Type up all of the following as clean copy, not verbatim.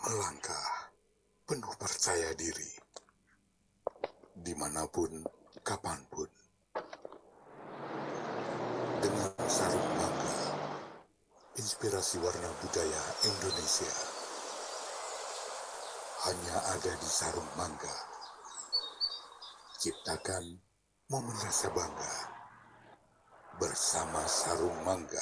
melangkah penuh percaya diri, dimanapun, kapanpun. Dengan sarung mangga, inspirasi warna budaya Indonesia hanya ada di sarung mangga. Ciptakan momen rasa bangga bersama sarung mangga.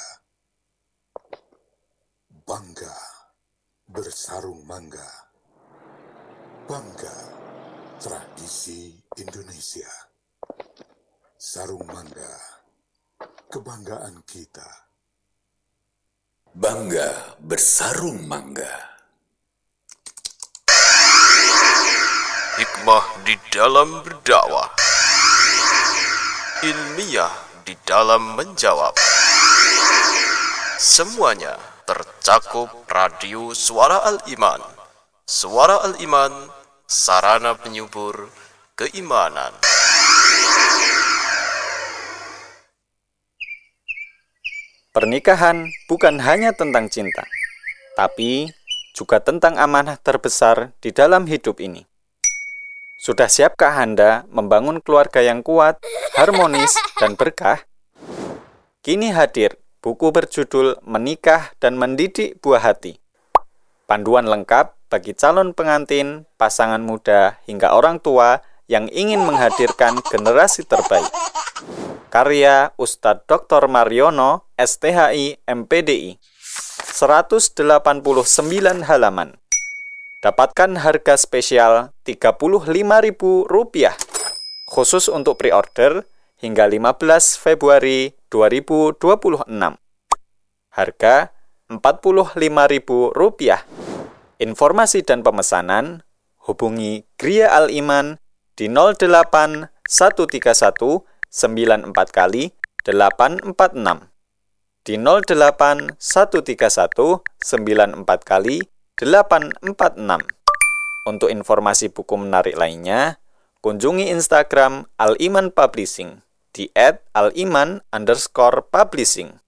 Bangga bersarung mangga. Bangga tradisi Indonesia. Sarung mangga, kebanggaan kita. Bangga bersarung mangga. Hikmah di dalam berdakwah, ilmiah di dalam menjawab. Semuanya tercakup radio Suara Al-Iman. Suara Al-Iman, sarana penyubur keimanan. Pernikahan bukan hanya tentang cinta, tapi juga tentang amanah terbesar di dalam hidup ini. Sudah siapkah Anda membangun keluarga yang kuat, harmonis, dan berkah? Kini hadir buku berjudul Menikah dan Mendidik Buah Hati. Panduan lengkap bagi calon pengantin, pasangan muda, hingga orang tua yang ingin menghadirkan generasi terbaik. Karya Ustadz Dr. Mariono, STHI, MPDI. 189 halaman. Dapatkan harga spesial Rp35.000 khusus untuk pre-order hingga 15 Februari 2026. Harga Rp45.000. Informasi dan pemesanan hubungi Gria Al-Iman di 08 131 94 kali 846. Di 08 131 94 kali 846. Untuk informasi buku menarik lainnya, kunjungi Instagram Al-Iman Publishing di @aliman_publishing.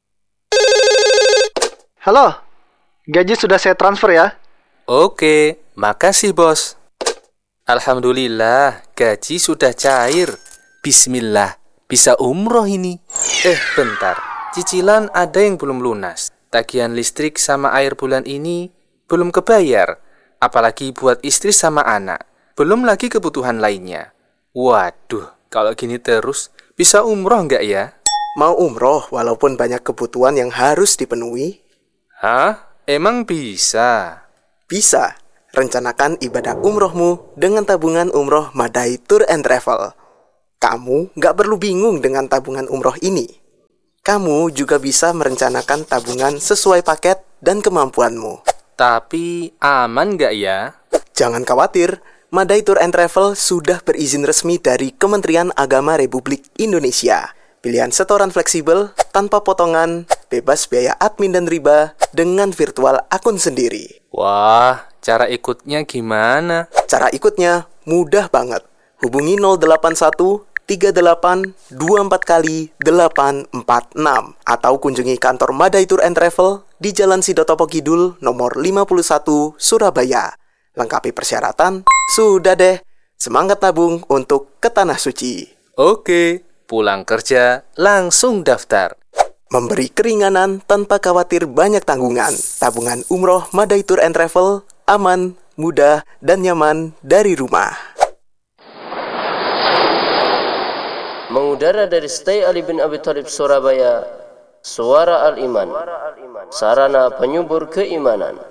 Halo, gaji sudah saya transfer ya? Oke, makasih bos. Alhamdulillah, gaji sudah cair. Bismillah, bisa umroh ini. Bentar, cicilan ada yang belum lunas. Tagihan listrik sama air bulan ini belum kebayar, apalagi buat istri sama anak. Belum lagi kebutuhan lainnya. Waduh, kalau gini terus, bisa umroh nggak ya? Mau umroh walaupun banyak kebutuhan yang harus dipenuhi? Hah? Emang bisa? Bisa. Rencanakan ibadah umrohmu dengan tabungan umroh Madai Tour and Travel. Kamu nggak perlu bingung dengan tabungan umroh ini. Kamu juga bisa merencanakan tabungan sesuai paket dan kemampuanmu. Tapi aman nggak ya? Jangan khawatir, Madai Tour and Travel sudah berizin resmi dari Kementerian Agama Republik Indonesia. Pilihan setoran fleksibel, tanpa potongan, bebas biaya admin dan riba, dengan virtual akun sendiri. Wah, cara ikutnya gimana? Cara ikutnya mudah banget. Hubungi 081 38 24 kali 846 atau kunjungi kantor Madai Tour and Travel di Jalan Sidotopo Kidul nomor 51 Surabaya. Lengkapi persyaratan, sudah deh. Semangat nabung untuk ke Tanah Suci. Oke, pulang kerja langsung daftar. Memberi keringanan tanpa khawatir banyak tanggungan. Tabungan umroh Madai Tour and Travel, aman, mudah, dan nyaman dari rumah. Mengudara dari Stay Ali bin Abi Thalib Surabaya, Suara Al-Iman, sarana penyubur keimanan.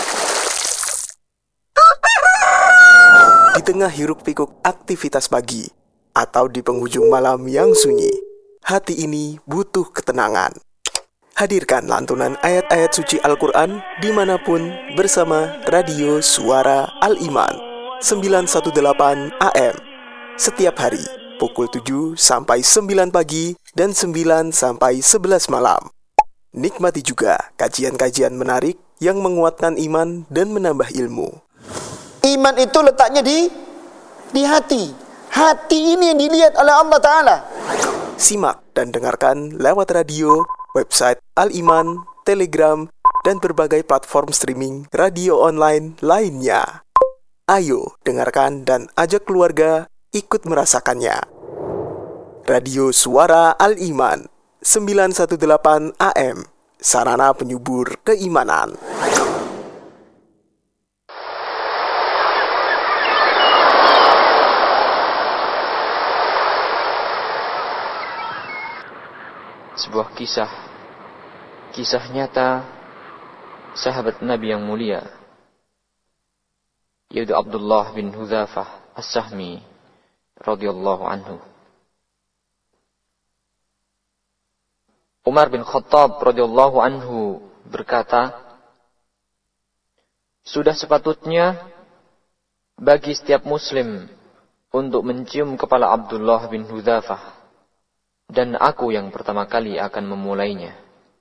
Di tengah hiruk-pikuk aktivitas pagi, atau di penghujung malam yang sunyi, hati ini butuh ketenangan. Hadirkan lantunan ayat-ayat suci Al-Quran dimanapun bersama Radio Suara Al-Iman 918 AM. Setiap hari pukul 7 sampai 9 pagi dan 9 sampai 11 malam. Nikmati juga kajian-kajian menarik yang menguatkan iman dan menambah ilmu. Iman itu letaknya di hati. Hati ini yang dilihat oleh Allah Ta'ala. Simak dan dengarkan lewat radio, website Al-Iman, Telegram, dan berbagai platform streaming radio online lainnya. Ayo dengarkan dan ajak keluarga ikut merasakannya. Radio Suara Al-Iman 918 AM, sarana penyubur keimanan. Sebuah kisah nyata sahabat Nabi yang mulia, yaitu Abdullah bin Hudzafah As-Sahmi radhiyallahu anhu. Umar bin Khattab radhiyallahu anhu berkata, sudah sepatutnya bagi setiap muslim untuk mencium kepala Abdullah bin Hudzafah, dan aku yang pertama kali akan memulainya.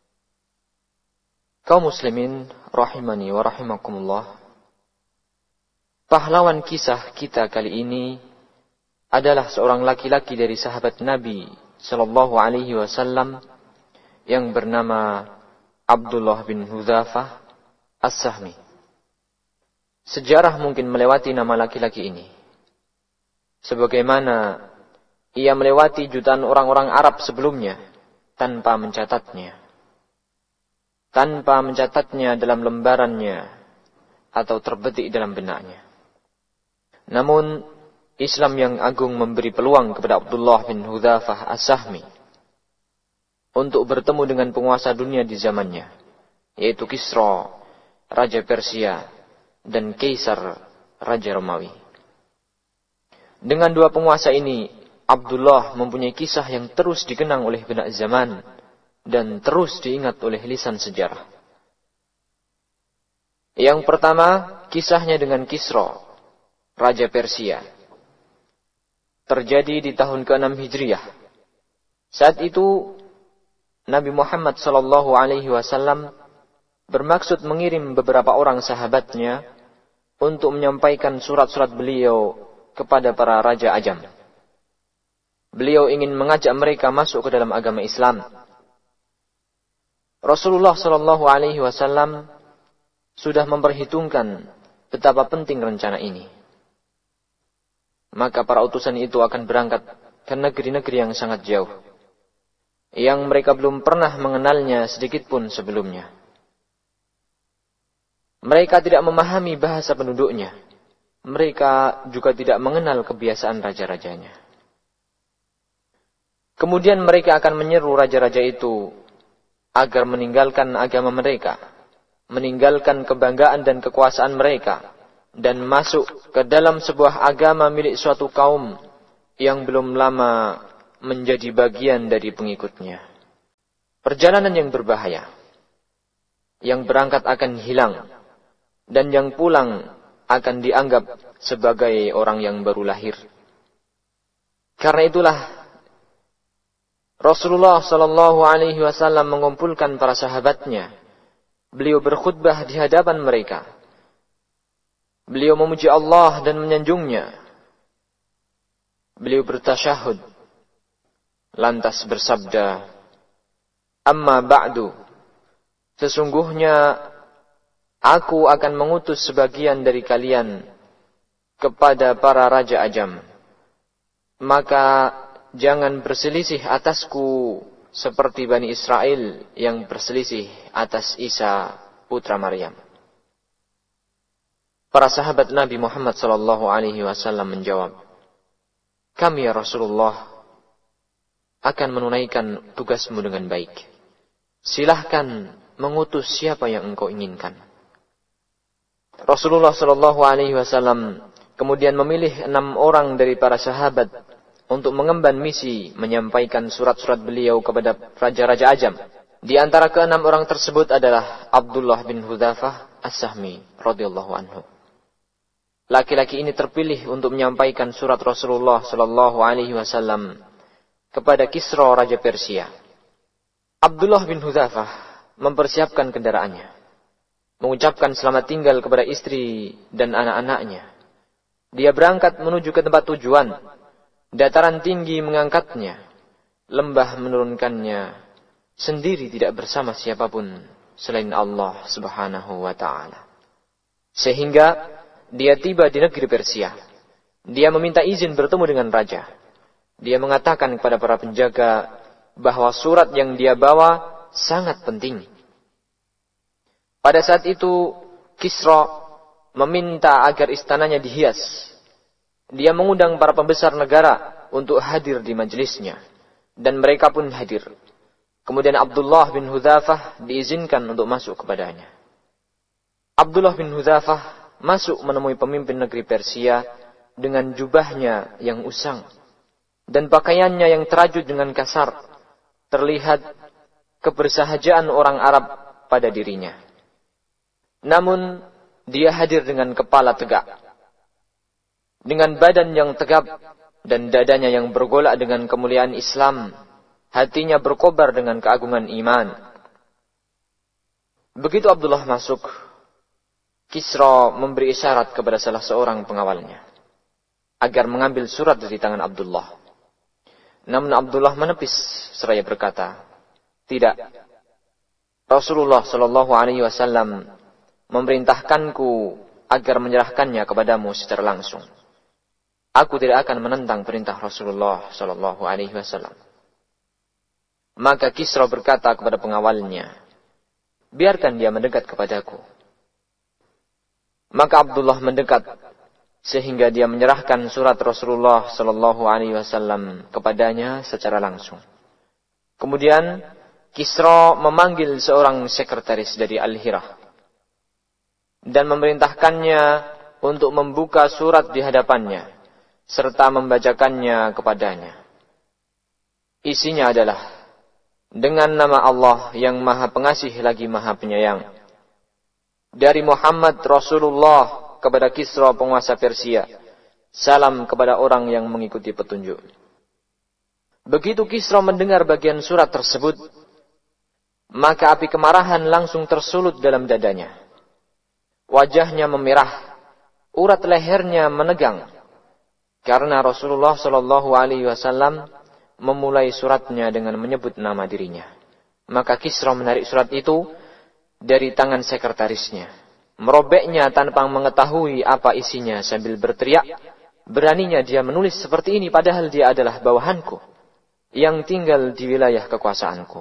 Kaum muslimin rahimani wa rahimakumullah, pahlawan kisah kita kali ini adalah seorang laki-laki dari sahabat Nabi sallallahu alaihi wasallam yang bernama Abdullah bin Hudzafah As-Sahmi. Sejarah mungkin melewati nama laki-laki ini, sebagaimana ia melewati jutaan orang-orang Arab sebelumnya tanpa mencatatnya. Tanpa mencatatnya dalam lembarannya atau terbetik dalam benaknya. Namun, Islam yang agung memberi peluang kepada Abdullah bin Hudzafah As-Sahmi untuk bertemu dengan penguasa dunia di zamannya, yaitu Kisra, Raja Persia, dan Kaisar, Raja Romawi. Dengan dua penguasa ini, Abdullah mempunyai kisah yang terus dikenang oleh benak zaman dan terus diingat oleh lisan sejarah. Yang pertama, kisahnya dengan Kisra, Raja Persia. Terjadi di tahun ke-6 Hijriah. Saat itu, Nabi Muhammad SAW bermaksud mengirim beberapa orang sahabatnya untuk menyampaikan surat-surat beliau kepada para raja ajam. Beliau ingin mengajak mereka masuk ke dalam agama Islam. Rasulullah SAW sudah memperhitungkan betapa penting rencana ini. Maka para utusan itu akan berangkat ke negeri-negeri yang sangat jauh, yang mereka belum pernah mengenalnya sedikitpun sebelumnya. Mereka tidak memahami bahasa penduduknya. Mereka juga tidak mengenal kebiasaan raja-rajanya. Kemudian mereka akan menyeru raja-raja itu agar meninggalkan agama mereka, meninggalkan kebanggaan dan kekuasaan mereka, dan masuk ke dalam sebuah agama milik suatu kaum yang belum lama menjadi bagian dari pengikutnya. Perjalanan yang berbahaya, yang berangkat akan hilang, dan yang pulang akan dianggap sebagai orang yang baru lahir. Karena itulah Rasulullah SAW mengumpulkan para sahabatnya. Beliau berkhutbah di hadapan mereka. Beliau memuji Allah dan menyanjungnya. Beliau bertasyahud, lantas bersabda, "Amma ba'du, sesungguhnya aku akan mengutus sebagian dari kalian kepada para raja ajam. Maka jangan berselisih atasku seperti Bani Israel yang berselisih atas Isa putra Maryam." Para sahabat Nabi Muhammad SAW menjawab, "Kami ya Rasulullah akan menunaikan tugasmu dengan baik. Silahkan mengutus siapa yang engkau inginkan." Rasulullah SAW kemudian memilih 6 orang dari para sahabat untuk mengemban misi menyampaikan surat-surat beliau kepada raja-raja ajam. Di antara ke-6 orang tersebut adalah Abdullah bin Hudzafah As-Sahmi radhiyallahu anhu. Laki-laki ini terpilih untuk menyampaikan surat Rasulullah SAW kepada Kisra Raja Persia. Abdullah bin Hudzafah mempersiapkan kendaraannya, mengucapkan selamat tinggal kepada istri dan anak-anaknya. Dia berangkat menuju ke tempat tujuan. Dataran tinggi mengangkatnya, lembah menurunkannya, sendiri tidak bersama siapapun selain Allah Subhanahu wa ta'ala. Sehingga dia tiba di negeri Persia. Dia meminta izin bertemu dengan raja. Dia mengatakan kepada para penjaga bahwa surat yang dia bawa sangat penting. Pada saat itu Kisra meminta agar istananya dihias. Dia mengundang para pembesar negara untuk hadir di majelisnya. Dan mereka pun hadir. Kemudian Abdullah bin Hudzafah diizinkan untuk masuk kepadanya. Abdullah bin Hudzafah masuk menemui pemimpin negeri Persia dengan jubahnya yang usang. Dan pakaiannya yang terajut dengan kasar. Terlihat kebersahajaan orang Arab pada dirinya. Namun dia hadir dengan kepala tegak. Dengan badan yang tegap dan dadanya yang bergolak dengan kemuliaan Islam. Hatinya berkobar dengan keagungan iman. Begitu Abdullah masuk, Kisra memberi isyarat kepada salah seorang pengawalnya agar mengambil surat dari tangan Abdullah. Namun Abdullah menepis seraya berkata, "Tidak. Rasulullah Shallallahu Alaihi Wasallam memerintahkanku agar menyerahkannya kepadamu secara langsung. Aku tidak akan menentang perintah Rasulullah Shallallahu Alaihi Wasallam." Maka Kisra berkata kepada pengawalnya, "Biarkan dia mendekat kepadaku." Maka Abdullah mendekat sehingga dia menyerahkan surat Rasulullah Shallallahu Alaihi Wasallam kepadanya secara langsung. Kemudian Kisra memanggil seorang sekretaris dari Al-Hirah dan memerintahkannya untuk membuka surat di hadapannya serta membacakannya kepadanya. Isinya adalah, dengan nama Allah yang Maha Pengasih lagi Maha Penyayang. Dari Muhammad Rasulullah kepada Kisra penguasa Persia. Salam kepada orang yang mengikuti petunjuk. Begitu Kisra mendengar bagian surat tersebut, maka api kemarahan langsung tersulut dalam dadanya. Wajahnya memerah, urat lehernya menegang, karena Rasulullah Shallallahu Alaihi Wasallam memulai suratnya dengan menyebut nama dirinya. Maka Kisra menarik surat itu dari tangan sekretarisnya, merobeknya tanpa mengetahui apa isinya sambil berteriak, "Beraninya dia menulis seperti ini padahal dia adalah bawahanku yang tinggal di wilayah kekuasaanku."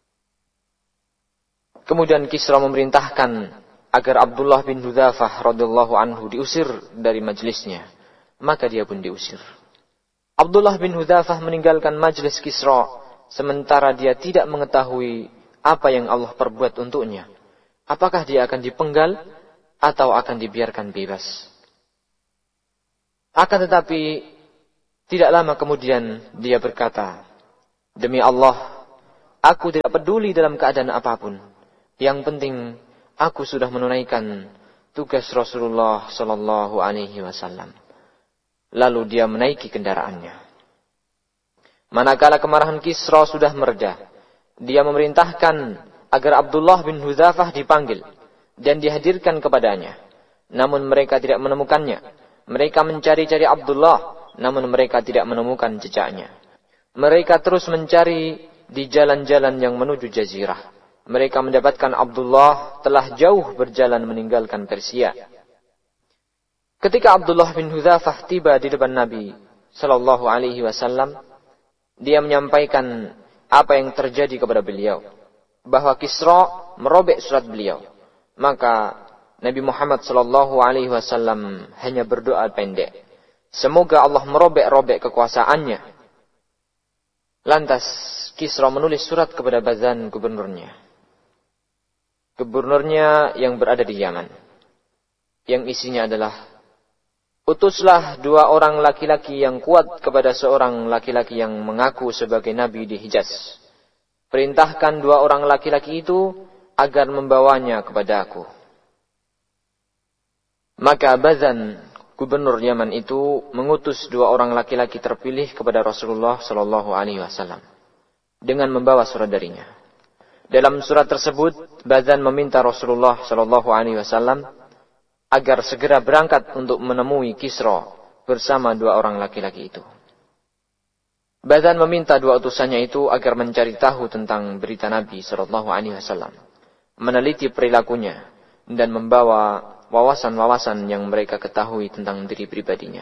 Kemudian Kisra memerintahkan agar Abdullah bin Hudzafah radhiyallahu anhu diusir dari majelisnya. Maka dia pun diusir. Abdullah bin Hudzafah meninggalkan majelis Kisra sementara dia tidak mengetahui apa yang Allah perbuat untuknya. Apakah dia akan dipenggal atau akan dibiarkan bebas? Akan tetapi tidak lama kemudian dia berkata, "Demi Allah, aku tidak peduli dalam keadaan apapun. Yang penting aku sudah menunaikan tugas Rasulullah Sallallahu Alaihi Wasallam." Lalu dia menaiki kendaraannya. Manakala kemarahan Kisra sudah mereda, dia memerintahkan agar Abdullah bin Hudzafah dipanggil dan dihadirkan kepadanya. Namun mereka tidak menemukannya. Mereka mencari-cari Abdullah, namun mereka tidak menemukan jejaknya. Mereka terus mencari di jalan-jalan yang menuju jazirah. Mereka mendapatkan Abdullah telah jauh berjalan meninggalkan Persia. Ketika Abdullah bin Hudzafah tiba di depan Nabi Sallallahu Alaihi Wasallam, dia menyampaikan apa yang terjadi kepada beliau, bahwa Kisra merobek surat beliau. Maka Nabi Muhammad Sallallahu Alaihi Wasallam hanya berdoa pendek, semoga Allah merobek-robek kekuasaannya. Lantas Kisra menulis surat kepada Bazan gubernurnya yang berada di Yaman, yang isinya adalah, "Utuslah 2 orang laki-laki yang kuat kepada seorang laki-laki yang mengaku sebagai nabi di Hijaz. Perintahkan 2 orang laki-laki itu agar membawanya kepada aku." Maka Bazan, gubernur Yaman itu, mengutus 2 orang laki-laki terpilih kepada Rasulullah Sallallahu Alaihi Wasallam dengan membawa surat darinya. Dalam surat tersebut, Bazan meminta Rasulullah Sallallahu Alaihi Wasallam agar segera berangkat untuk menemui Kisra bersama 2 orang laki-laki itu. Bazan meminta 2 utusannya itu agar mencari tahu tentang berita Nabi Sallallahu Alaihi Wasallam. meneliti perilakunya, dan membawa wawasan-wawasan yang mereka ketahui tentang diri pribadinya.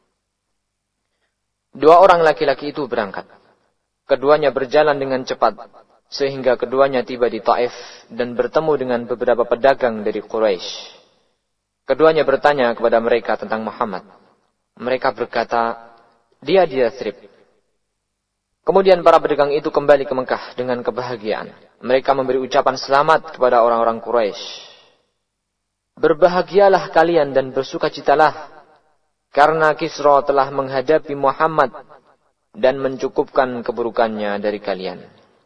Dua orang laki-laki itu berangkat. Keduanya berjalan dengan cepat, sehingga keduanya tiba di Taif dan bertemu dengan beberapa pedagang dari Quraisy. Keduanya bertanya kepada mereka tentang Muhammad. Mereka berkata, dia di Yathrib. Kemudian para pedagang itu kembali ke Mekah dengan kebahagiaan. Mereka memberi ucapan selamat kepada orang-orang Quraisy. Berbahagialah kalian dan bersukacitalah, karena Kisra telah menghadapi Muhammad dan mencukupkan keburukannya dari kalian.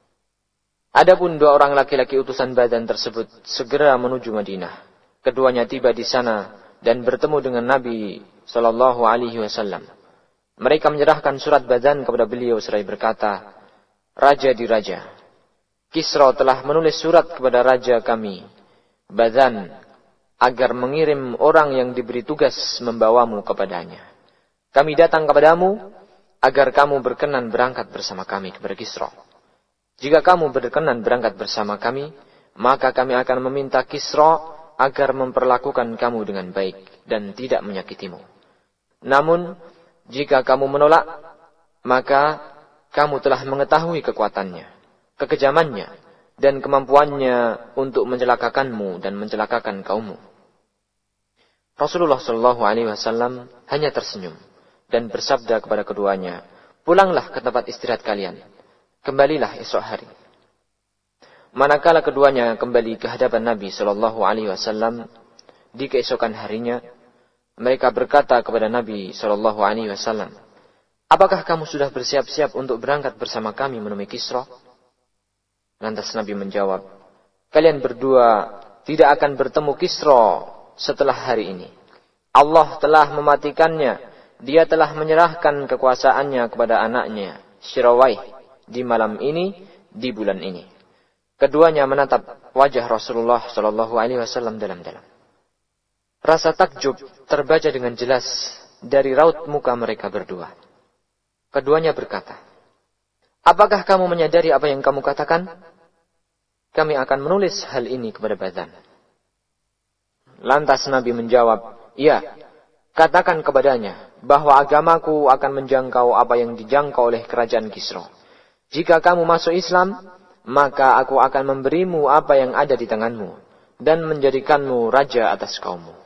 Adapun dua orang laki-laki utusan Badan tersebut segera menuju Madinah. Keduanya tiba di sana dan bertemu dengan Nabi Shallallahu Alaihi Wasallam. Mereka menyerahkan surat Badan kepada beliau seraya berkata, Raja di Raja, Kisra telah menulis surat kepada Raja kami, Badan, agar mengirim orang yang diberi tugas membawamu kepadanya. Kami datang kepadamu agar kamu berkenan berangkat bersama kami kepada Kisra. Jika kamu berkenan berangkat bersama kami, maka kami akan meminta Kisra agar memperlakukan kamu dengan baik dan tidak menyakitimu. Namun, jika kamu menolak, maka kamu telah mengetahui kekuatannya, kekejamannya, dan kemampuannya untuk mencelakakanmu dan mencelakakan kaummu. Rasulullah Shallallahu Alaihi Wasallam hanya tersenyum dan bersabda kepada keduanya, pulanglah ke tempat istirahat kalian, kembalilah esok hari. Manakala keduanya kembali ke hadapan Nabi Shallallahu Alaihi Wasallam di keesokan harinya, mereka berkata kepada Nabi Shallallahu Alaihi Wasallam, apakah kamu sudah bersiap-siap untuk berangkat bersama kami menemui Kisra? Lantas Nabi menjawab, kalian berdua tidak akan bertemu Kisra setelah hari ini. Allah telah mematikannya. Dia telah menyerahkan kekuasaannya kepada anaknya, Syirawaih, di malam ini, di bulan ini. Keduanya menatap wajah Rasulullah Shallallahu Alaihi Wasallam dalam-dalam. Rasa takjub terbaca dengan jelas dari raut muka mereka berdua. Keduanya berkata, apakah kamu menyadari apa yang kamu katakan? Kami akan menulis hal ini kepada Badan. Lantas Nabi menjawab, iya, katakan kepadanya bahwa agamaku akan menjangkau apa yang dijangkau oleh kerajaan Kisra. Jika kamu masuk Islam, maka aku akan memberimu apa yang ada di tanganmu dan menjadikanmu raja atas kaummu.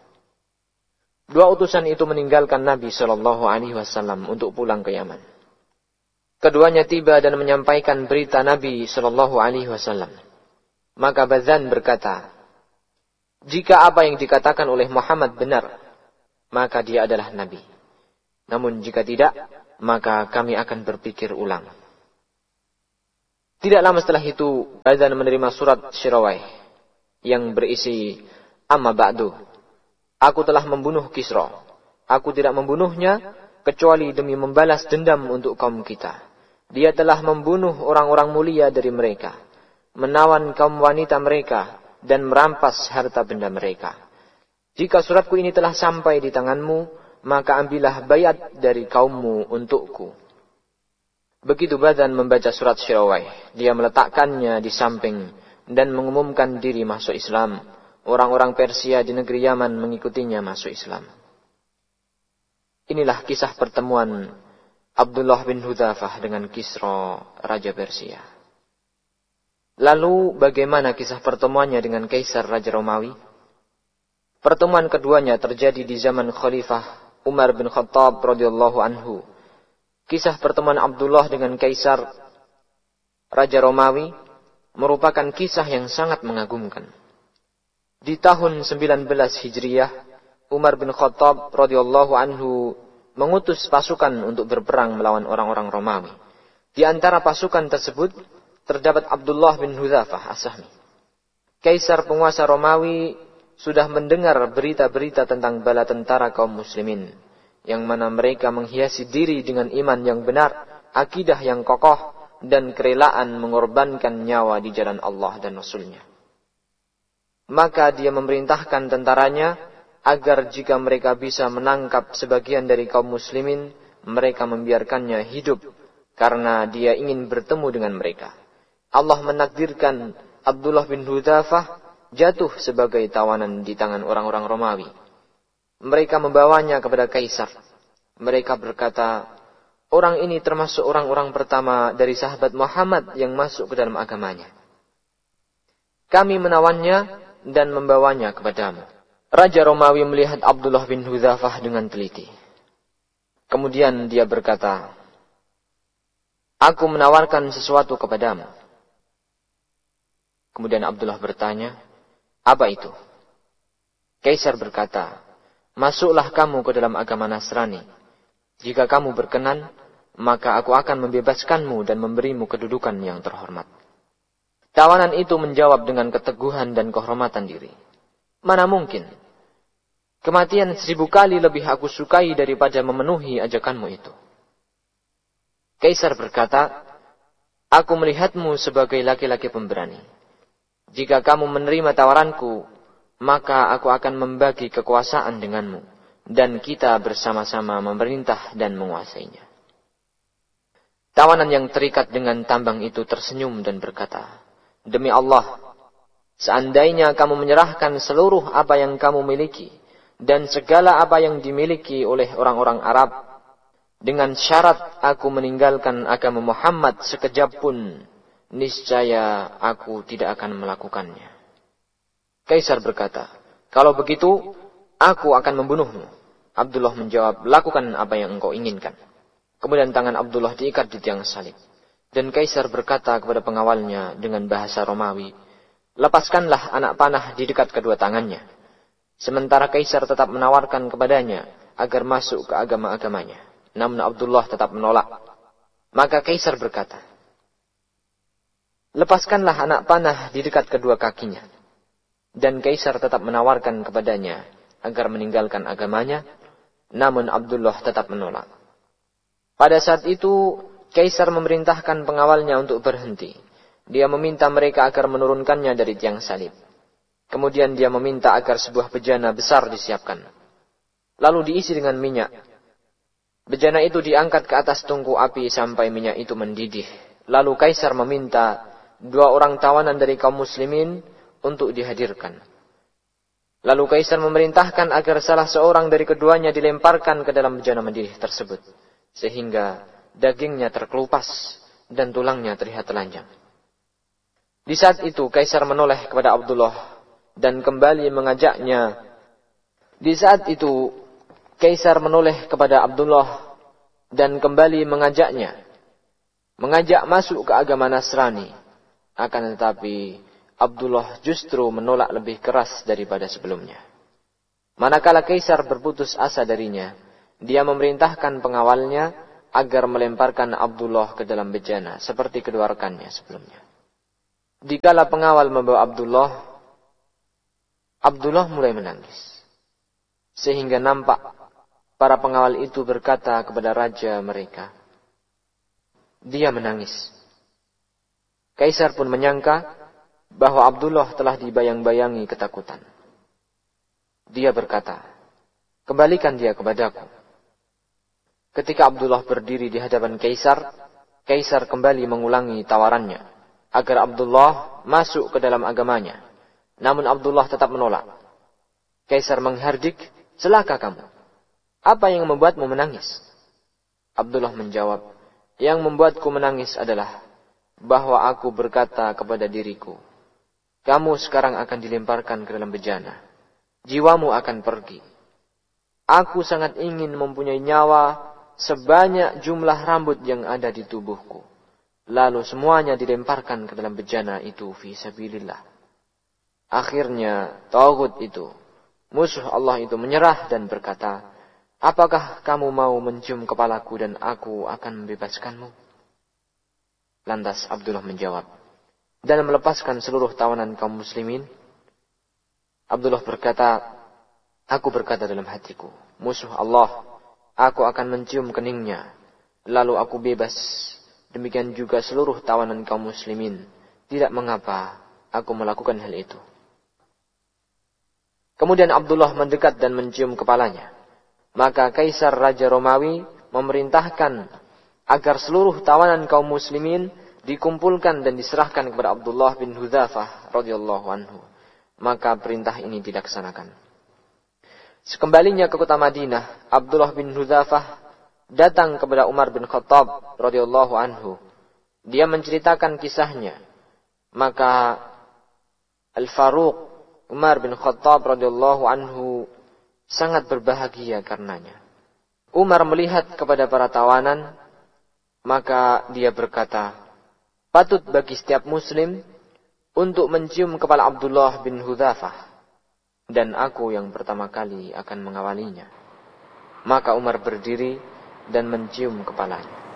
Dua utusan itu meninggalkan Nabi Shallallahu Alaihi Wasallam untuk pulang ke Yaman. Keduanya tiba dan menyampaikan berita Nabi Shallallahu Alaihi Wasallam. Maka Badan berkata, jika apa yang dikatakan oleh Muhammad benar, maka dia adalah Nabi. Namun jika tidak, maka kami akan berpikir ulang. Tidak lama setelah itu, Badan menerima surat Syirawaih yang berisi, Amma ba'du, aku telah membunuh Kisra. Aku tidak membunuhnya kecuali demi membalas dendam untuk kaum kita. Dia telah membunuh orang-orang mulia dari mereka, menawan kaum wanita mereka, dan merampas harta benda mereka. Jika suratku ini telah sampai di tanganmu, maka ambillah bayat dari kaummu untukku. Begitu Badan membaca surat Syirawaih, dia meletakkannya di samping dan mengumumkan diri masuk Islam. Orang-orang Persia di negeri Yaman mengikutinya masuk Islam. Inilah kisah pertemuan Abdullah bin Hudzafah dengan Kisra, Raja Persia. Lalu bagaimana kisah pertemuannya dengan Kaisar Raja Romawi? Pertemuan keduanya terjadi di zaman Khalifah Umar bin Khattab radhiyallahu anhu. Kisah pertemuan Abdullah dengan Kaisar Raja Romawi merupakan kisah yang sangat mengagumkan. Di tahun 19 Hijriyah, Umar bin Khattab radhiyallahu anhu mengutus pasukan untuk berperang melawan orang-orang Romawi. Di antara pasukan tersebut terdapat Abdullah bin Hudzafah As-Sahmi. Kaisar penguasa Romawi sudah mendengar berita-berita tentang bala tentara kaum muslimin, yang mana mereka menghiasi diri dengan iman yang benar, akidah yang kokoh, dan kerelaan mengorbankan nyawa di jalan Allah dan Rasul-Nya. Maka dia memerintahkan tentaranya agar jika mereka bisa menangkap sebagian dari kaum muslimin, mereka membiarkannya hidup karena dia ingin bertemu dengan mereka. Allah menakdirkan Abdullah bin Hudzafah jatuh sebagai tawanan di tangan orang-orang Romawi. Mereka membawanya kepada kaisar. Mereka berkata, orang ini termasuk orang-orang pertama dari sahabat Muhammad yang masuk ke dalam agamanya. Kami menawannya dan membawanya kepadamu. Raja Romawi melihat Abdullah bin Hudzafah dengan teliti. Kemudian dia berkata, aku menawarkan sesuatu kepadamu. Kemudian Abdullah bertanya, apa itu? Kaisar berkata, masuklah kamu ke dalam agama Nasrani. Jika kamu berkenan, maka aku akan membebaskanmu dan memberimu kedudukan yang terhormat. Tawanan itu menjawab dengan keteguhan dan kehormatan diri. Mana mungkin? Kematian 1000 kali lebih aku sukai daripada memenuhi ajakanmu itu. Kaisar berkata, aku melihatmu sebagai laki-laki pemberani. Jika kamu menerima tawaranku, maka aku akan membagi kekuasaan denganmu, dan kita bersama-sama memerintah dan menguasainya. Tawanan yang terikat dengan tambang itu tersenyum dan berkata, demi Allah, seandainya kamu menyerahkan seluruh apa yang kamu miliki, dan segala apa yang dimiliki oleh orang-orang Arab, dengan syarat aku meninggalkan agama Muhammad sekejap pun, niscaya aku tidak akan melakukannya. Kaisar berkata, kalau begitu, aku akan membunuhmu. Abdullah menjawab, lakukan apa yang engkau inginkan. Kemudian tangan Abdullah diikat di tiang salib. Dan Kaisar berkata kepada pengawalnya dengan bahasa Romawi, lepaskanlah anak panah di dekat kedua tangannya. Sementara Kaisar tetap menawarkan kepadanya agar masuk ke agama-agamanya. Namun Abdullah tetap menolak. Maka Kaisar berkata, lepaskanlah anak panah di dekat kedua kakinya. Dan Kaisar tetap menawarkan kepadanya agar meninggalkan agamanya. Namun Abdullah tetap menolak. Pada saat itu, Kaisar memerintahkan pengawalnya untuk berhenti. Dia meminta mereka agar menurunkannya dari tiang salib. Kemudian dia meminta agar sebuah bejana besar disiapkan. Lalu diisi dengan minyak. Bejana itu diangkat ke atas tungku api sampai minyak itu mendidih. Lalu Kaisar meminta 2 orang tawanan dari kaum muslimin untuk dihadirkan. Lalu Kaisar memerintahkan agar salah seorang dari keduanya dilemparkan ke dalam bejana mendidih tersebut. Sehingga dagingnya terkelupas dan tulangnya terlihat telanjang. Di saat itu Kaisar menoleh kepada Abdullah dan kembali mengajaknya. Di saat itu Kaisar menoleh kepada Abdullah dan kembali mengajaknya. Mengajak masuk ke agama Nasrani. Akan tetapi Abdullah justru menolak lebih keras daripada sebelumnya. Manakala Kaisar berputus asa darinya, dia memerintahkan pengawalnya agar melemparkan Abdullah ke dalam bejana seperti kedua rekannya sebelumnya. Dikala pengawal membawa Abdullah mulai menangis. Sehingga nampak para pengawal itu berkata kepada raja mereka, dia menangis. Kaisar pun menyangka bahwa Abdullah telah dibayang-bayangi ketakutan. Dia berkata, kembalikan dia kepadaku. Ketika Abdullah berdiri di hadapan Kaisar, Kaisar kembali mengulangi tawarannya agar Abdullah masuk ke dalam agamanya. Namun Abdullah tetap menolak. Kaisar menghardik, celaka kamu. Apa yang membuatmu menangis? Abdullah menjawab, yang membuatku menangis adalah bahwa aku berkata kepada diriku, kamu sekarang akan dilemparkan ke dalam bejana. Jiwamu akan pergi. Aku sangat ingin mempunyai nyawa sebanyak jumlah rambut yang ada di tubuhku. Lalu semuanya dilemparkan ke dalam bejana itu fi sabilillah. Akhirnya Taghut itu, musuh Allah itu menyerah dan berkata, apakah kamu mau mencium kepalaku dan aku akan membebaskanmu? Lantas Abdullah menjawab, dan melepaskan seluruh tawanan kaum muslimin. Abdullah berkata, aku berkata dalam hatiku, musuh Allah, aku akan mencium keningnya, lalu aku bebas. Demikian juga seluruh tawanan kaum muslimin. Tidak mengapa aku melakukan hal itu. Kemudian Abdullah mendekat dan mencium kepalanya. Maka Kaisar Raja Romawi memerintahkan agar seluruh tawanan kaum muslimin dikumpulkan dan diserahkan kepada Abdullah bin Hudzafah radhiyallahu anhu. maka perintah ini dilaksanakan. Sekembalinya ke kota Madinah, Abdullah bin Hudzafah datang kepada Umar bin Khattab radhiyallahu anhu. Dia menceritakan kisahnya. Maka Al-Faruq Umar bin Khattab radhiyallahu anhu sangat berbahagia karenanya. Umar melihat kepada para tawanan, maka dia berkata, patut bagi setiap muslim untuk mencium kepala Abdullah bin Hudzafah, dan aku yang pertama kali akan mengawalinya. Maka Umar berdiri dan mencium kepalanya.